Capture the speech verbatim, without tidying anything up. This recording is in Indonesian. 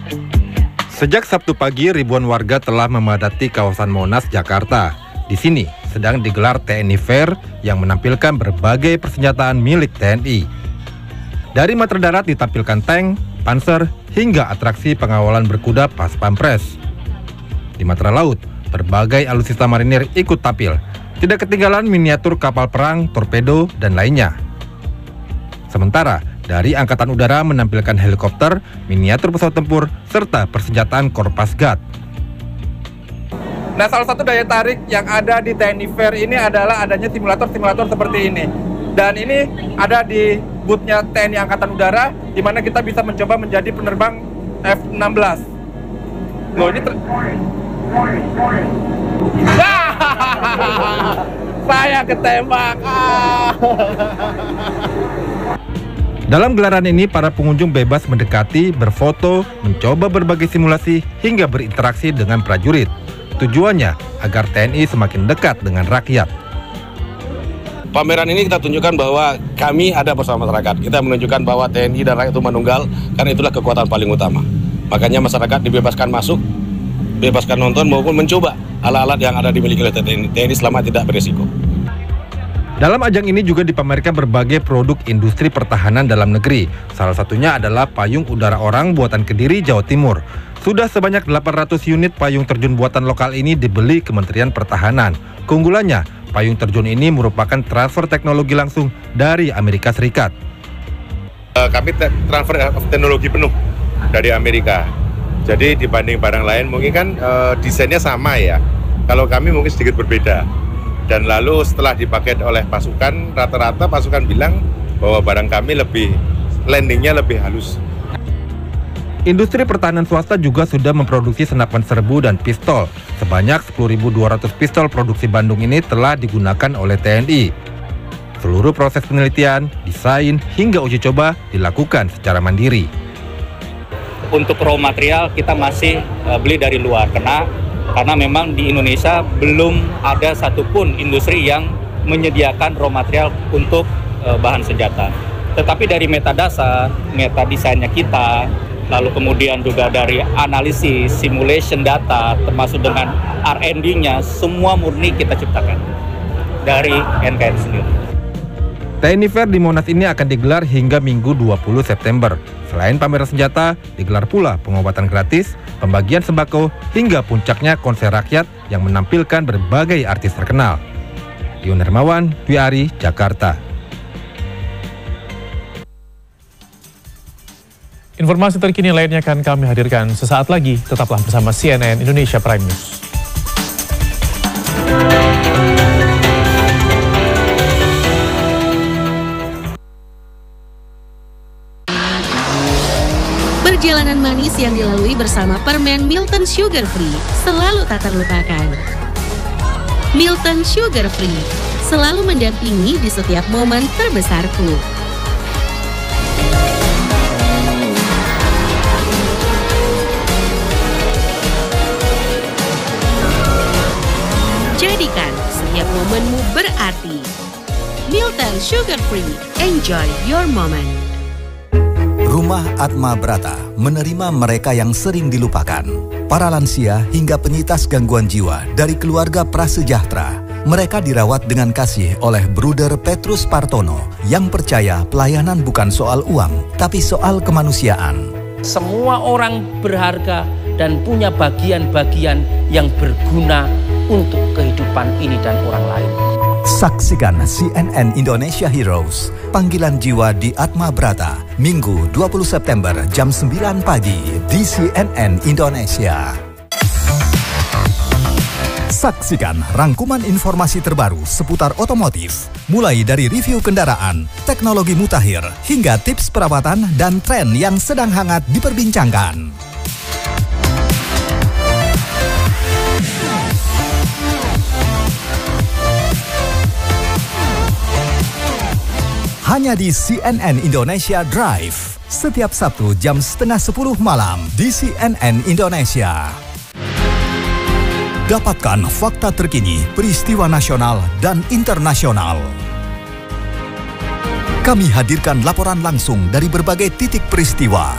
Sejak Sabtu pagi, ribuan warga telah memadati kawasan Monas, Jakarta. Di sini sedang digelar T N I Fair yang menampilkan berbagai persenjataan milik T N I. Dari matra darat ditampilkan tank, panser, hingga atraksi pengawalan berkuda pas pampres. Di matra laut, berbagai alutsista marinir ikut tampil. Tidak ketinggalan miniatur kapal perang, torpedo, dan lainnya. Sementara dari Angkatan Udara menampilkan helikopter, miniatur pesawat tempur, serta persenjataan Korps Gad. Nah, salah satu daya tarik yang ada di T N I Fair ini adalah adanya simulator-simulator seperti ini. Dan ini ada di booth-nya T N I Angkatan Udara, di mana kita bisa mencoba menjadi penerbang F enam belas. Loh, ini ter... Saya ketembak. Dalam gelaran ini, para pengunjung bebas mendekati, berfoto, mencoba berbagai simulasi, hingga berinteraksi dengan prajurit. Tujuannya agar T N I semakin dekat dengan rakyat. Pameran ini kita tunjukkan bahwa kami ada bersama masyarakat. Kita menunjukkan bahwa T N I dan rakyat itu manunggal, karena itulah kekuatan paling utama. Makanya masyarakat dibebaskan masuk, bebaskan nonton maupun mencoba alat-alat yang ada dimiliki oleh T N I, T N I selama tidak berisiko. Dalam ajang ini juga dipamerkan berbagai produk industri pertahanan dalam negeri. Salah satunya adalah payung udara orang buatan Kediri, Jawa Timur. Sudah sebanyak delapan ratus unit payung terjun buatan lokal ini dibeli Kementerian Pertahanan. Keunggulannya, payung terjun ini merupakan transfer teknologi langsung dari Amerika Serikat. Kami transfer teknologi penuh dari Amerika. Jadi dibanding barang lain mungkin kan e, desainnya sama ya. Kalau kami mungkin sedikit berbeda. Dan lalu setelah dipakai oleh pasukan, rata-rata pasukan bilang bahwa barang kami lebih, landingnya lebih halus. Industri pertahanan swasta juga sudah memproduksi senapan serbu dan pistol. Sebanyak sepuluh ribu dua ratus pistol produksi Bandung ini telah digunakan oleh T N I. Seluruh proses penelitian, desain, hingga uji coba dilakukan secara mandiri. Untuk raw material kita masih uh, beli dari luar, karena karena memang di Indonesia belum ada satupun industri yang menyediakan raw material untuk uh, bahan senjata. Tetapi dari meta dasar, meta desainnya kita, lalu kemudian juga dari analisis, simulation data, termasuk dengan R and D-nya, semua murni kita ciptakan dari N K R I sendiri. T N I Fair di Monas ini akan digelar hingga Minggu dua puluh September. Selain pameran senjata, digelar pula pengobatan gratis, pembagian sembako, hingga puncaknya konser rakyat yang menampilkan berbagai artis terkenal. Ion Hermawan, W R I, Jakarta. Informasi terkini lainnya akan kami hadirkan sesaat lagi. Tetaplah bersama C N N Indonesia Prime News. Perjalanan manis yang dilalui bersama permen Milton Sugar Free selalu tak terlupakan. Milton Sugar Free selalu mendampingi di setiap momen terbesarku. Jadikan setiap momenmu berarti. Milton Sugar Free, enjoy your moment. Rumah Atma Brata menerima mereka yang sering dilupakan, para lansia hingga penyintas gangguan jiwa dari keluarga prasejahtera. Mereka dirawat dengan kasih oleh Bruder Petrus Partono yang percaya pelayanan bukan soal uang, tapi soal kemanusiaan. Semua orang berharga dan punya bagian-bagian yang berguna untuk kehidupan ini dan orang lain. Saksikan C N N Indonesia Heroes, panggilan jiwa di Atma Brata, Minggu dua puluh September jam sembilan pagi di C N N Indonesia. Saksikan rangkuman informasi terbaru seputar otomotif, mulai dari review kendaraan, teknologi mutakhir, hingga tips perawatan dan tren yang sedang hangat diperbincangkan. Hanya di C N N Indonesia Drive, setiap Sabtu jam setengah sepuluh malam di C N N Indonesia. Dapatkan fakta terkini, peristiwa nasional dan internasional. Kami hadirkan laporan langsung dari berbagai titik peristiwa.